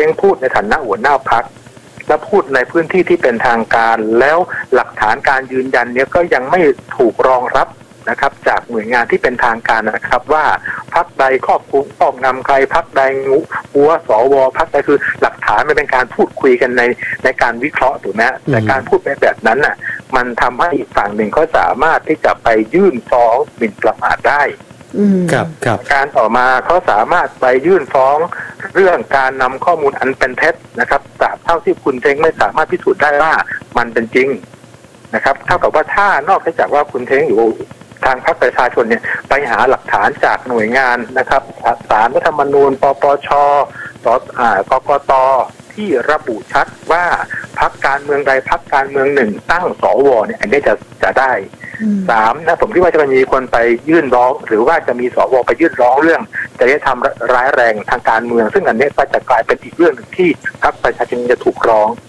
งพูดในฐานะหัวหน้าพรรคและพูดในพื้นที่ที่เป็นทางการแล้วหลักฐานการยืนยันเนี้ยก็ยังไม่ถูกรองรับนะครับจากหน่วยงานที่เป็นทางการนะครับว่าพรรคใดครอบงำใครพรรคใดหัวสวพรรคใดคือหลักฐานมันเป็นการพูดคุยกันในการวิเคราะห์ถูกไหมแต่การพูดแบบนั้นน่ะมันทำให้อีกฝั่งหนึ่งเขาสามารถที่จะไปยื่นฟ้องหมิ่นประมาทได้ครับการต่อมาเขาสามารถไปยื่นฟ้องเรื่องการนำข้อมูลอันเป็นเท็จนะครับตราบเท่าที่คุณเท้งไม่สามารถพิสูจน์ได้ว่ามันเป็นจริงนะครับเท่ากับว่าถ้านอกจากว่าคุณเท้งอยู่ทางพรรคประชาชนเนี่ยไปหาหลักฐานจากหน่วยงานนะครับศาลรัฐธรรมนูญปปชกกต.ที่ระบุชัดว่าพรรคการเมืองใดพรรคการเมืองหนึ่งตั้งสวเนี่ยอันนี้จะได้3นะผมคิดว่าจะมีคนไปยื่นร้องหรือว่าจะมีสวไปยื่นร้องเรื่องจริยธรรมร้ายแรงทางการเมืองซึ่งอันนี้ก็จะกลายเป็นอีกเรื่องหนึ่งที่พรรคประชาชนจะถูกร้อง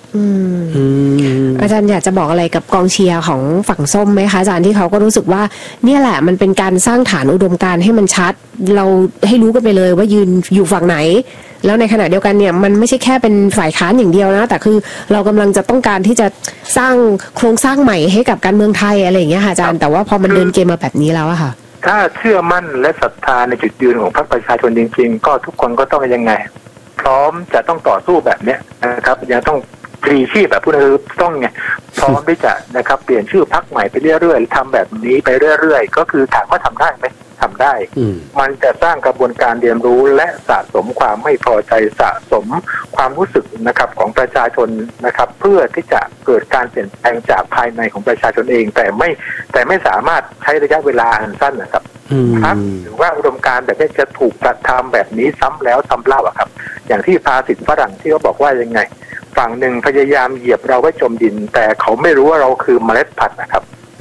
อาจารย์อยากจะบอกอะไรกับกองเชียร์ของฝั่งส้มไหมคะอาจารย์ที่เขาก็รู้สึกว่าเนี่ยแหละมันเป็นการสร้างฐานอุดมการณ์ให้มันชัดเราให้รู้กันไปเลยว่ายืนอยู่ฝั่งไหนแล้วในขณะเดียวกันเนี่ยมันไม่ใช่แค่เป็นฝ่ายค้านอย่างเดียวนะแต่คือเรากำลังจะต้องการที่จะสร้างโครงสร้างใหม่ให้กับการเมืองไทยอะไรอย่างเงี้ยค่ะอาจารย์แต่ว่าพอมันเดินเกมมาแบบนี้แล้วอะค่ะถ้าเชื่อมั่นและศรัทธาในจุดยืนของพรรคประชาชนจริงๆก็ทุกคนก็ต้องยังไงพร้อมจะต้องต่อสู้แบบเนี้ยนะครับยังต้องพลีชีพแบบผู้นั้นต้องไงพร้อมที่จะนะครับเปลี่ยนชื่อพรรคใหม่ไปเรื่อยๆทำแบบนี้ไปเรื่อยๆก็คือถามว่าทำได้ไหมทำได้มันจะสร้างกระบวนการเรียนรู้และสะสมความไม่พอใจสะสมความรู้สึกนะครับของประชาชนนะครับเพื่อที่จะเกิดการเปลี่ยนแปลงจากภายในของประชาชนเองแต่ไม่สามารถใช้ระยะเวลาอันสั้นนะครับหรือว่าอุดมการณ์แบบนี้จะถูกกระทำแบบนี้ซ้ำแล้วซ้ำเล่าครับอย่างที่ภาษิตฝรั่งที่เขาบอกว่ายังไงฝั่งหนึ่งพยายามเหยียบเราไว้จมดินแต่เขาไม่รู้ว่าเราคือเมล็ดพันธุ์นะครับ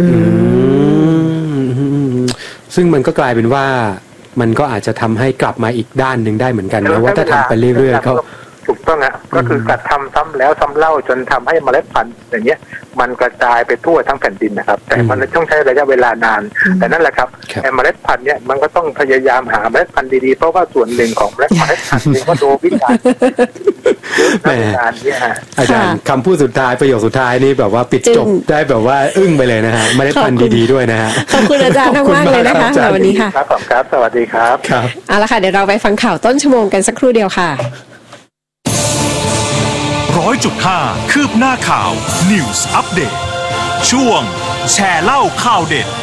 ซึ่งมันก็กลายเป็นว่ามันก็อาจจะทำให้กลับมาอีกด้านหนึ่งได้เหมือนกันนะว่าถ้าทำไปเรื่อยๆเขาถูกต้องอ่ะก็คือกระทำซ้ำแล้วซ้ำเล่าจนทำให้เมล็ดพันธุ์อย่างเงี้ยมันกระจายไปทั่วทั้งแผ่นดินนะครับแต่มันต้องใช้ระยะเวลานานแต่นั่นแหละครับไอ้เมล็ดพันธุ์เนี่ยมันก็ต้องพยายามหาเมล็ดพันธุ์ดีๆเพราะว่าส่วนหนึ่งของเมล็ดพันธุ์นี่ก็โดนวิจารณ์อาจารย์คำพูดสุดท้ายประโยคสุดท้ายนี่แบบว่าปิดจบได้แบบว่าอึ้งไปเลยนะฮะเมล็ดพันธุ์ดีๆด้วยนะฮะขอบคุณอาจารย์มากๆเลยนะคะวันนี้ค่ะครับสวัสดีครับเอาละค่ะเดี๋ยวเราไปฟังข่าวต้นชั่วโมงกันสักครู่เดียวค่ะ 100.5 คืบหน้าข่าว News Update ช่วงแชร์เล่าข่าวเด็ด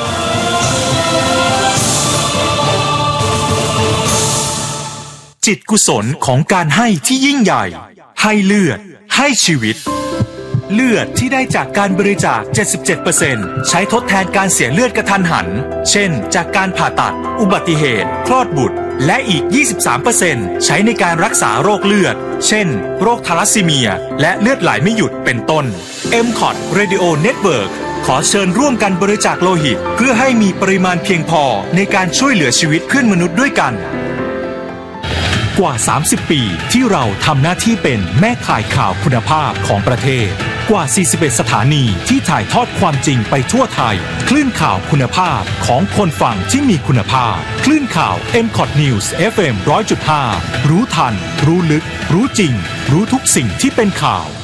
จิตกุศลของการให้ที่ยิ่งใหญ่ให้เลือดให้ชีวิตเลือดที่ได้จากการบริจาค 77% ใช้ทดแทนการเสียเลือดกระทันหันเช่นจากการผ่าตัดอุบัติเหตุคลอดบุตรและอีก 23% ใช้ในการรักษาโรคเลือดเช่นโรคทาลัสซีเมียและเลือดไหลไม่หยุดเป็นต้น MCOT Radio Network ขอเชิญร่วมกันบริจาคโลหิตเพื่อให้มีปริมาณเพียงพอในการช่วยเหลือชีวิตเพื่อนมนุษย์ด้วยกันกว่า 30 ปีที่เราทำหน้าที่เป็นแม่ข่ายข่าวคุณภาพของประเทศกว่า 41 สถานีที่ถ่ายทอดความจริงไปทั่วไทยคลื่นข่าวคุณภาพของคนฟังที่มีคุณภาพคลื่นข่าว MCOT News FM 100.5 รู้ทันรู้ลึกรู้จริงรู้ทุกสิ่งที่เป็นข่าว